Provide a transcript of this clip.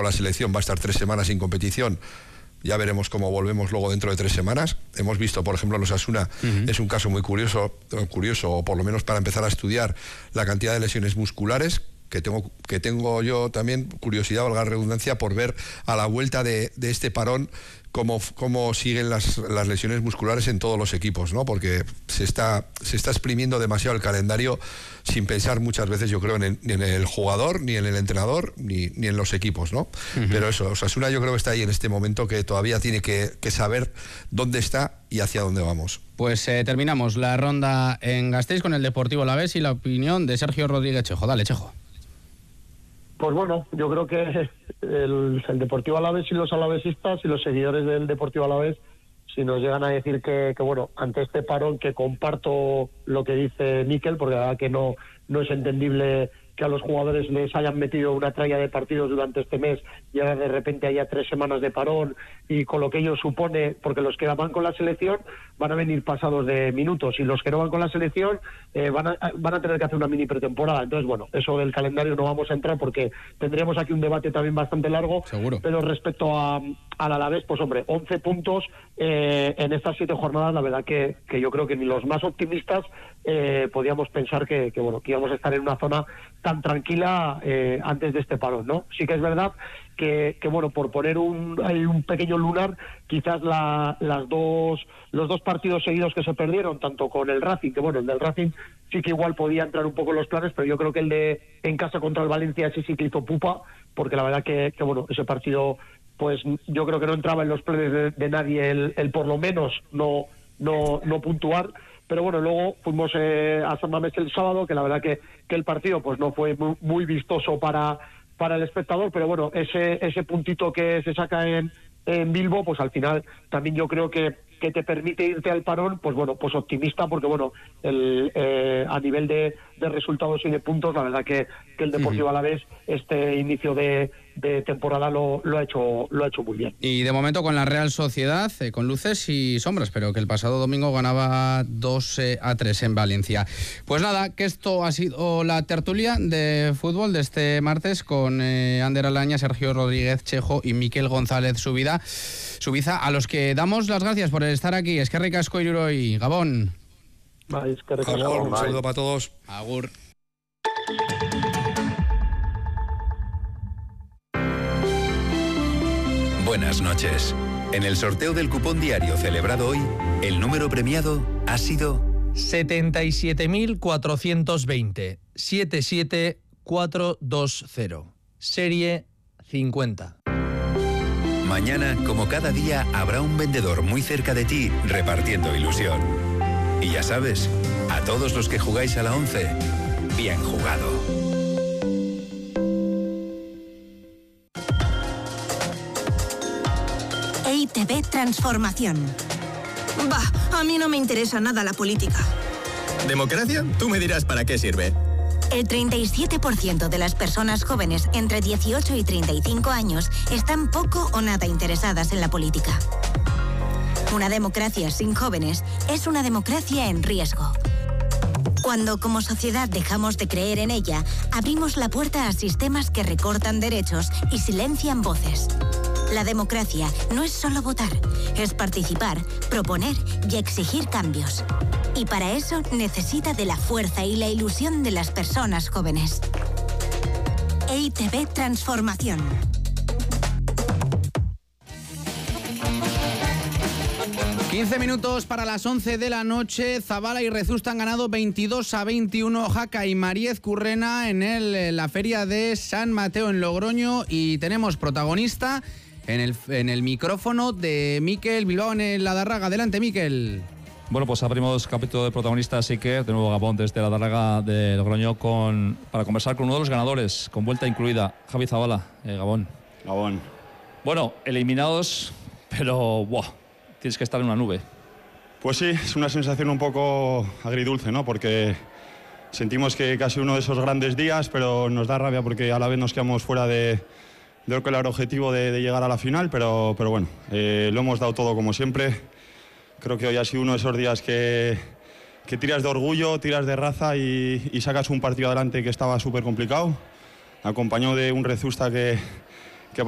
con la selección va a estar 3 semanas sin competición. Ya veremos cómo volvemos luego dentro de 3 semanas. Hemos visto, por ejemplo, en Osasuna, es un caso muy curioso, o por lo menos para empezar a estudiar la cantidad de lesiones musculares, que tengo yo también curiosidad, valga la redundancia, por ver a la vuelta de este parón cómo siguen las lesiones musculares en todos los equipos, ¿no? Porque se está exprimiendo demasiado el calendario sin pensar muchas veces, yo creo, ni en el jugador, ni en el entrenador, ni en los equipos, ¿no? Pero eso, Osasuna yo creo que está ahí en este momento, que todavía tiene que saber dónde está y hacia dónde vamos. Pues terminamos la ronda en Gasteiz con el Deportivo Alavés y la opinión de Sergio Rodríguez Chejo. Dale, Chejo. Pues bueno, yo creo que el Deportivo Alavés y los alavesistas y los seguidores del Deportivo Alavés, si nos llegan a decir que bueno, ante este parón, que comparto lo que dice Mikel, porque la verdad que no es entendible que a los jugadores les hayan metido una tralla de partidos durante este mes y ahora de repente haya 3 semanas de parón, y con lo que ello supone, porque los que van con la selección van a venir pasados de minutos y los que no van con la selección van a tener que hacer una mini pretemporada. Entonces, bueno, eso del calendario no vamos a entrar porque tendríamos aquí un debate también bastante largo. Seguro. Pero respecto al Alavés, pues hombre, 11 puntos en estas 7 jornadas, la verdad que yo creo que ni los más optimistas podíamos pensar que íbamos a estar en una zona tan tranquila antes de este parón, ¿no? Sí que es verdad que bueno, por poner un pequeño lunar, quizás los dos partidos seguidos que se perdieron, tanto con el Racing, que bueno, el del Racing sí que igual podía entrar un poco en los planes, pero yo creo que el de en casa contra el Valencia ese sí que hizo pupa, porque la verdad que bueno, ese partido, pues yo creo que no entraba en los planes de nadie el por lo menos no puntuar. Pero bueno, luego fuimos a San Mamés el sábado, que la verdad que el partido pues no fue muy vistoso para el espectador, pero bueno, ese puntito que se saca en Bilbo, pues al final también yo creo que te permite irte al parón, pues bueno, pues optimista, porque bueno, a nivel de resultados y de puntos, la verdad que el Deportivo Alavés este inicio de temporada lo ha hecho muy bien. Y de momento con la Real Sociedad, con luces y sombras, pero que el pasado domingo ganaba 2-3 en Valencia. Pues nada, que esto ha sido la tertulia de fútbol de este martes con Ander Alaña, Sergio Rodríguez Chejo y Mikel González Subiza, a los que damos las gracias por estar aquí. Eskerrik asko iruroi, Gabón. Gabón, un saludo para todos. Agur. Buenas noches. En el sorteo del cupón diario celebrado hoy, el número premiado ha sido 77.420 77420, serie 50. Mañana, como cada día, habrá un vendedor muy cerca de ti repartiendo ilusión. Y ya sabes, a todos los que jugáis a la 11, bien jugado. EITB Transformación. Bah, a mí no me interesa nada la política. ¿Democracia? Tú me dirás para qué sirve. El 37% de las personas jóvenes entre 18 y 35 años están poco o nada interesadas en la política. Una democracia sin jóvenes es una democracia en riesgo. Cuando como sociedad dejamos de creer en ella, abrimos la puerta a sistemas que recortan derechos y silencian voces. La democracia no es solo votar, es participar, proponer y exigir cambios. Y para eso necesita de la fuerza y la ilusión de las personas jóvenes. EITB Transformación. ...15 minutos para las 11 de la noche... Zabala y Rezusta han ganado 22-21... Jaca y Mariez Currena en la feria de San Mateo en Logroño... y tenemos protagonista en el micrófono de Mikel Bilbao en la Darraga. Adelante, Mikel. Bueno, pues abrimos capítulo de protagonista, así que de nuevo Gabón desde la Darraga de Logroño para conversar con uno de los ganadores, con vuelta incluida, Javi Zabala. Gabón. Gabón. Bueno, eliminados, pero tienes que estar en una nube. Pues sí, es una sensación un poco agridulce, ¿no? Porque sentimos que casi uno de esos grandes días, pero nos da rabia porque a la vez nos quedamos fuera de lo que era el objetivo de llegar a la final, pero bueno, lo hemos dado todo como siempre. Creo que hoy ha sido uno de esos días que tiras de orgullo, tiras de raza y sacas un partido adelante que estaba súper complicado, acompañado de un Rezusta que